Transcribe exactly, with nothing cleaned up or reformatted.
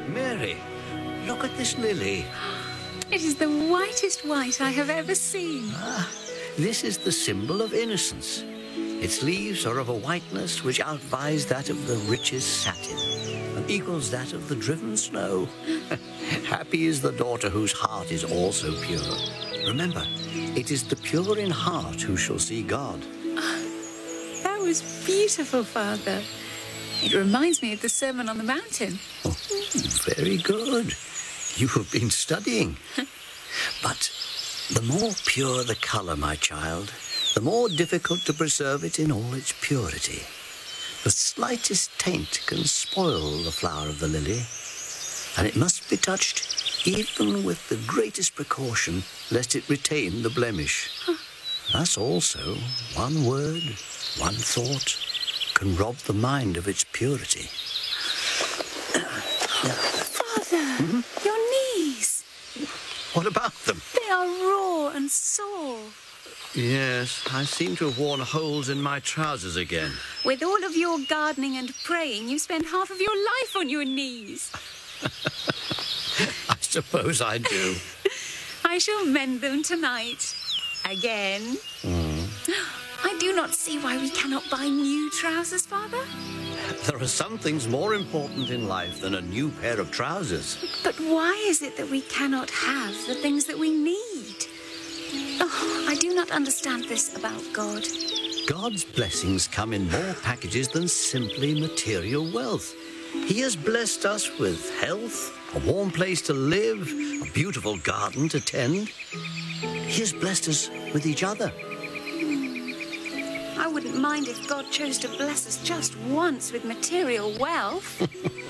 Mary, look at this lily. It is the whitest white I have ever seen. Ah, this is the symbol of innocence. Its leaves are of a whiteness which outvies that of the richest satin and equals that of the driven snow. Happy is the daughter whose heart is also pure. Remember, it is the pure in heart who shall see God. That was beautiful, Father. It reminds me of the Sermon on the Mountain. Oh, very good. You have been studying. But the more pure the colour, my child, the more difficult to preserve it in all its purity. The slightest taint can spoil the flower of the lily, and it must be touched even with the greatest precaution, lest it retain the blemish. Huh. Thus also, one word, one thought, can rob the mind of its purity. Father, mm-hmm. Your knees. What about them? They are raw and sore. Yes, I seem to have worn holes in my trousers again. With all of your gardening and praying, you spend half of your life on your knees. I suppose I do. I shall mend them tonight. Again. Mm. I do not see why we cannot buy new trousers, Father. There are some things more important in life than a new pair of trousers. But why is it that we cannot have the things that we need? Oh, I do not understand this about God. God's blessings come in more packages than simply material wealth. He has blessed us with health, a warm place to live, a beautiful garden to tend. He has blessed us with each other. I wouldn't mind if God chose to bless us just once with material wealth.